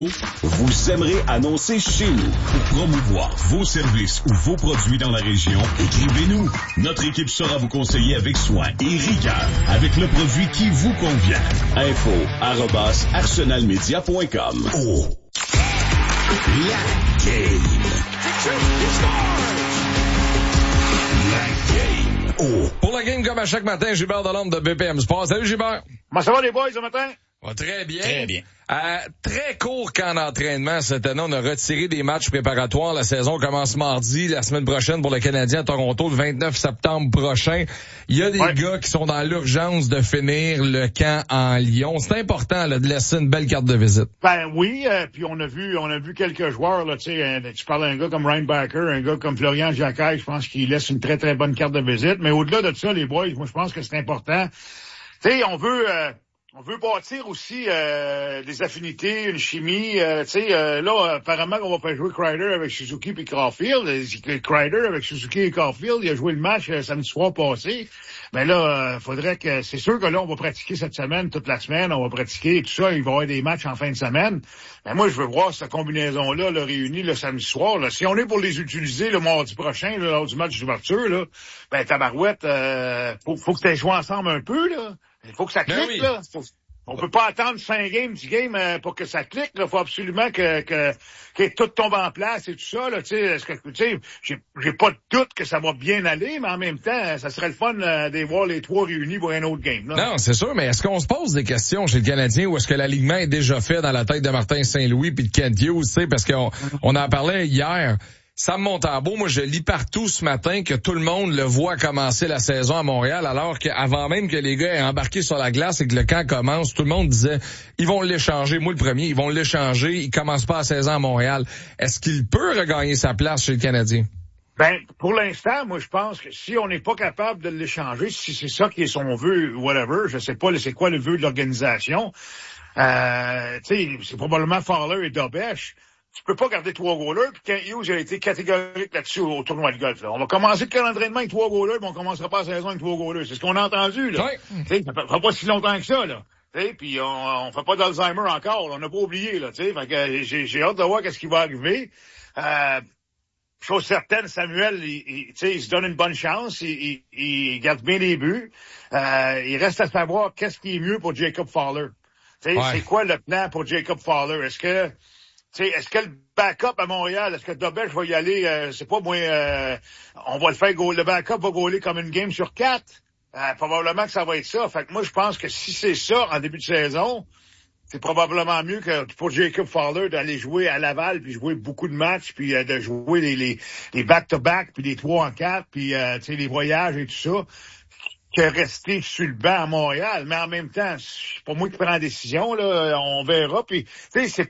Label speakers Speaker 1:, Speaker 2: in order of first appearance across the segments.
Speaker 1: Vous aimerez annoncer chez nous. Pour promouvoir vos services ou vos produits dans la région, écrivez-nous. Notre équipe saura vous conseiller avec soin et rigueur avec le produit qui vous convient. info@arsenalmedia.com. Oh! La game. La game. Oh!
Speaker 2: Pour la game, comme à chaque matin, Gilbert Delorme de BPM Sports. Salut Gilbert.
Speaker 3: Comment ça va les boys ce matin?
Speaker 2: Va très bien.
Speaker 4: Très bien.
Speaker 2: Très court camp d'entraînement cette année. On a retiré des matchs préparatoires. La saison commence mardi, la semaine prochaine pour le Canadien à Toronto, le 29 septembre prochain. Il y a des gars qui sont dans l'urgence de finir le camp en Lyon. C'est important là, de laisser une belle carte de visite.
Speaker 3: Ben oui, puis on a vu quelques joueurs là, tu sais, tu parles d'un gars comme Ryan Backer, un gars comme Florian Jacquet, je pense qu'il laisse une très très bonne carte de visite. Mais au-delà de ça, les boys, moi je pense que c'est important. Tu sais, on veut bâtir aussi des affinités, une chimie. Là, apparemment, on va faire jouer Kreider avec Suzuki puis Caulfield. Kreider avec Suzuki et Caulfield, il a joué le match samedi soir passé. Mais là, faudrait que... C'est sûr que là, on va pratiquer cette semaine, toute la semaine, on va pratiquer et tout ça. Il va y avoir des matchs en fin de semaine. Mais moi, je veux voir cette combinaison-là réunie le samedi soir. Là. Si on est pour les utiliser le mardi prochain, là, lors du match d'ouverture, là, ben tabarouette, faut que tu aies joué ensemble un peu, là. Il faut que ça clique, là. On peut pas attendre 5 games, 10 games pour que ça clique, là. Faut absolument que tout tombe en place et tout ça, là. Tu sais, j'ai pas de doute que ça va bien aller, mais en même temps, ça serait le fun de voir les trois réunis pour un autre game, là.
Speaker 2: Non, c'est sûr, mais est-ce qu'on se pose des questions chez le Canadien ou est-ce que l'alignement est déjà fait dans la tête de Martin Saint-Louis puis de Kent Hughes, tu sais, parce qu'on en parlait hier. Sam Montembeault, moi, je lis partout ce matin que tout le monde le voit commencer la saison à Montréal, alors qu'avant même que les gars aient embarqué sur la glace et que le camp commence, tout le monde disait, ils vont l'échanger. Moi, le premier, ils vont l'échanger. Il commence pas la saison à Montréal. Est-ce qu'il peut regagner sa place chez le Canadien?
Speaker 3: Ben, pour l'instant, moi, je pense que si on n'est pas capable de l'échanger, si c'est ça qui est son vœu, whatever, je sais pas c'est quoi le vœu de l'organisation, tu sais, c'est probablement Fowler et Dobech. Tu peux pas garder 3 goalers, puis Kent Hughes a été catégorique là-dessus au tournoi de golf. Là. On va commencer le camp d'entraînement avec 3 goalers, mais on commencera pas la saison avec 3 goalers. C'est ce qu'on a entendu, là.
Speaker 2: Oui.
Speaker 3: Ça fait pas si longtemps que ça, là. Puis on fait pas d'Alzheimer encore, là. On n'a pas oublié, là. Fait que j'ai hâte de voir qu'est-ce qui va arriver. Chose certaine, Samuel, il se donne une bonne chance, il garde bien les buts. Il reste à savoir qu'est-ce qui est mieux pour Jacob Fowler. C'est quoi le plan pour Jacob Fowler? Est-ce que le backup à Montréal, est-ce que Dobech va y aller, c'est pas moi, on va le faire le backup va gauler comme une game sur 4? Probablement que ça va être ça. Fait que moi, je pense que si c'est ça en début de saison, c'est probablement mieux que pour Jacob Fowler d'aller jouer à Laval, puis jouer beaucoup de matchs, puis de jouer les back-to-back, puis les 3 en 4, puis les voyages et tout ça, que rester sur le banc à Montréal. Mais en même temps, c'est pas moi qui prends la décision, là, on verra. Puis, tu sais, c'est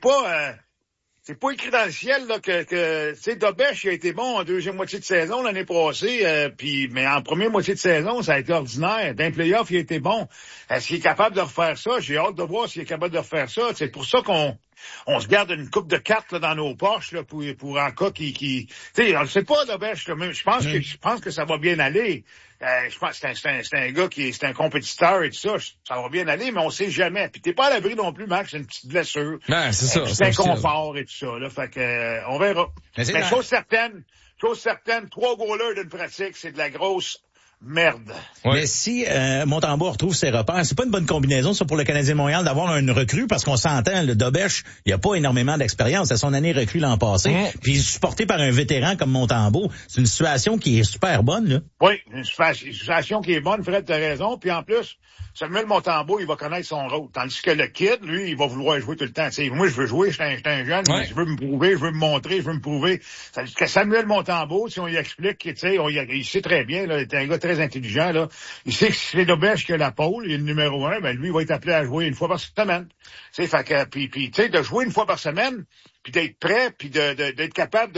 Speaker 3: pas écrit dans le ciel là que tu sais, Dobech il a été bon en deuxième moitié de saison l'année passée, mais en première moitié de saison ça a été ordinaire. Dans les playoffs il a été bon. Est-ce qu'il est capable de refaire ça? J'ai hâte de voir s'il est capable de refaire ça. C'est pour ça qu'on se garde une coupe de cartes là, dans nos poches là, pour en cas qui tu sais, on le sait pas Dobech, mais je pense que ça va bien aller. Je pense que c'est un gars c'est un compétiteur et tout ça. Ça va bien aller, mais on sait jamais. Puis t'es pas à l'abri non plus, Max, c'est une petite blessure.
Speaker 2: Ben, c'est ça.
Speaker 3: C'est inconfort et tout ça, là. Fait que, on verra. Mais chose certaine, 3 goalers d'une pratique, c'est de la grosse merde.
Speaker 4: Ouais. Mais si Montembeault retrouve ses repères, c'est pas une bonne combinaison ça pour le Canadien de Montréal d'avoir une recrue parce qu'on s'entend, le Dobech, il a pas énormément d'expérience, c'est son année recrue l'an passé, puis supporté par un vétéran comme Montembeault, c'est une situation qui est super bonne là.
Speaker 3: Oui, une situation qui est bonne, Fred, t'as raison, puis en plus Samuel Montembeault, il va connaître son rôle. Tandis que le kid, lui, il va vouloir jouer tout le temps. T'sais, moi, je veux jouer, je suis un jeune, je veux me prouver, je veux me montrer, je veux me prouver. Tandis que Samuel Montembeault, si on lui explique, il sait très bien, là, il est un gars très intelligent, là. Il sait que c'est Dobech qui a la pôle, il est le numéro 1, ben lui, il va être appelé à jouer une fois par semaine. Fait que, puis tu sais, de jouer une fois par semaine, puis d'être prêt, puis d'être capable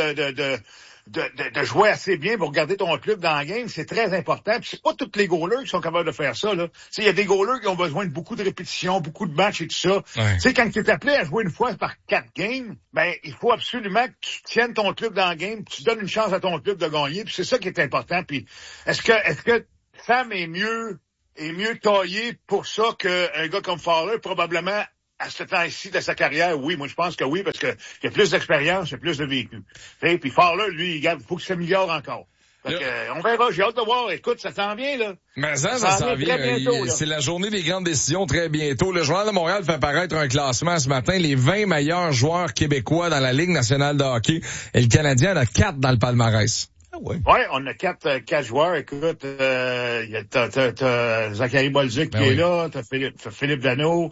Speaker 3: de jouer assez bien pour garder ton club dans la game, c'est très important. Puis c'est pas tous les goalers qui sont capables de faire ça, là. Tu sais, il y a des goalers qui ont besoin de beaucoup de répétitions, beaucoup de matchs et tout ça. Tu sais, quand tu es appelé à jouer une fois par 4 games, ben, il faut absolument que tu tiennes ton club dans la game, que tu donnes une chance à ton club de gagner, puis c'est ça qui est important. Puis, est-ce que Sam est mieux taillé pour ça qu'un gars comme Fowler? Probablement à ce temps-ci de sa carrière, oui, moi je pense que oui, parce que il a plus d'expérience, il a plus de vécu. Puis Fowler, lui, il faut qu'il s'améliore encore. On verra, j'ai hâte de voir. Écoute, ça s'en vient, là.
Speaker 2: Mais ça s'en vient. C'est la journée des grandes décisions très bientôt. Le Journal de Montréal fait paraître un classement ce matin, les 20 meilleurs joueurs québécois dans la Ligue nationale de hockey. Et le Canadien en a 4 dans le palmarès.
Speaker 3: Ouais, on a quatre joueurs. Écoute, t'as Zachary Bolduc qui est là, t'as Philippe Danault,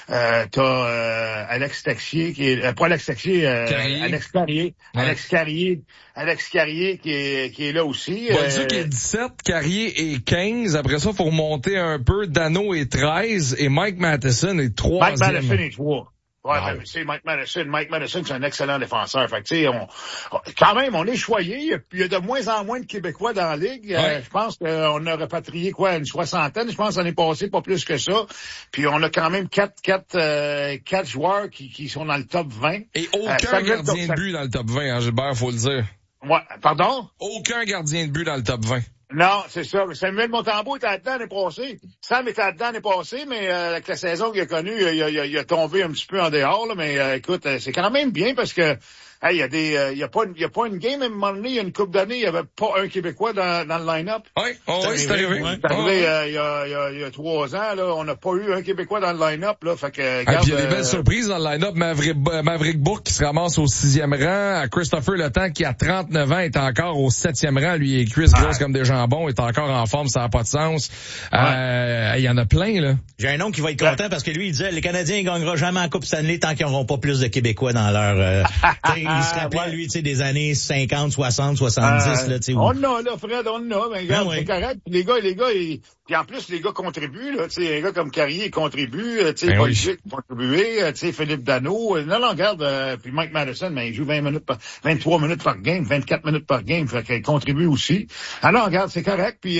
Speaker 3: t'as Alex Texier qui est pas Alex Texier, Alex Carrier. Ouais. Alex Carrier qui est là aussi.
Speaker 2: Bolduc est 17, Carrier est 15. Après ça, faut remonter un peu. Danault est 13 et Mike Matheson est 3e.
Speaker 3: Mike Matheson est 3. Ouais, wow. Mais c'est Mike Matheson, c'est un excellent défenseur. Fait que, tu sais, quand même, on est choyé. Il y a de moins en moins de Québécois dans la Ligue. Ouais. Je pense qu'on a repatrié, une 60aine. Je pense qu'on est passé pas plus que ça. Puis on a quand même quatre joueurs qui sont dans le top 20.
Speaker 2: Et aucun gardien de but dans le top 20, hein, Gilbert, faut le dire.
Speaker 3: Ouais, pardon?
Speaker 2: Aucun gardien de but dans le top 20.
Speaker 3: Non, c'est ça. Samuel Montembeault était là-dedans l'année passée. Sam était là-dedans l'année passée, mais avec la saison qu'il a connue, il a tombé un petit peu en dehors. Là, mais écoute, c'est quand même bien parce que il y a pas une game à un moment donné, il y a une couple d'années, il y avait pas un Québécois dans le line-up.
Speaker 2: Oui, c'est arrivé.
Speaker 3: C'est arrivé il y a 3 ans, là, on n'a pas eu un Québécois dans le line-up, là. Fait que
Speaker 2: puis il y a des belles surprises dans le line-up. Maverick Bourque qui se ramasse au 6e rang, Christopher Letang qui à 39 ans est encore au 7e rang, lui et Chris Gross comme des jambons, est encore en forme, ça n'a pas de sens. Il y en a plein, là.
Speaker 4: J'ai un nom qui va être content parce que lui il disait les Canadiens ne gagneront jamais en Coupe Stanley tant qu'ils n'auront pas plus de Québécois dans leur il se rappelait, lui, tu sais, des années 50, 60, 70, là, tu sais.
Speaker 3: On a, là, Fred, on a, mais regarde, c'est correct. Les gars, puis en plus, les gars contribuent, là, tu sais, un gars comme Carrier, contribue, tu sais, Bolduc contribuer, tu sais, Philippe Danault. Non, regarde, puis Mike Matheson, mais il joue 23 minutes par game, 24 minutes par game, fait qu'il contribue aussi. Alors, regarde, c'est correct, puis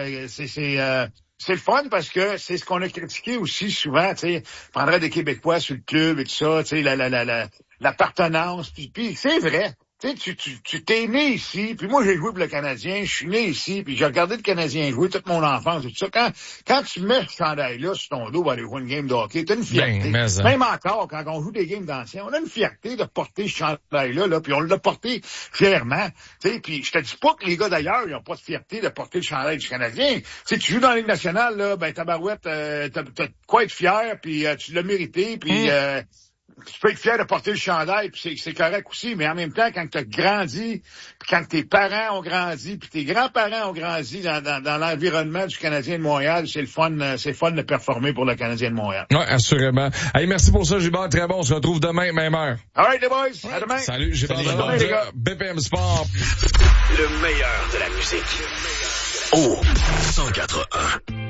Speaker 3: c'est le fun parce que c'est ce qu'on a critiqué aussi souvent, tu sais, prendrait des Québécois sur le club et tout ça, tu sais, l'appartenance, puis c'est vrai. Tu t'es né ici, puis moi j'ai joué pour le Canadien, je suis né ici, puis j'ai regardé le Canadien jouer toute mon enfance et tout ça. Quand tu mets ce chandail-là sur ton dos pour aller jouer une game de hockey, t'as une fierté. Même encore, quand on joue des games d'anciens, on a une fierté de porter ce chandail-là, là, puis on l'a porté fièrement. Puis je te dis pas que les gars d'ailleurs, ils ont pas de fierté de porter le chandail du Canadien. Tu joues dans la Ligue nationale, là, ben tabarouette, t'as de quoi être fier, puis tu l'as mérité, puis tu peux être fier de porter le chandail, puis c'est correct aussi, mais en même temps, quand tu as grandi, puis quand tes parents ont grandi, puis tes grands-parents ont grandi dans l'environnement du Canadien de Montréal, c'est fun de performer pour le Canadien de Montréal.
Speaker 2: Oui, assurément. Hey, merci pour ça, Gilbert. Très bon. On se retrouve demain, même heure.
Speaker 3: All right, les boys. À demain.
Speaker 2: Salut, Gilbert de BPM Sport.
Speaker 1: Le meilleur de la musique. Oh, 104.1.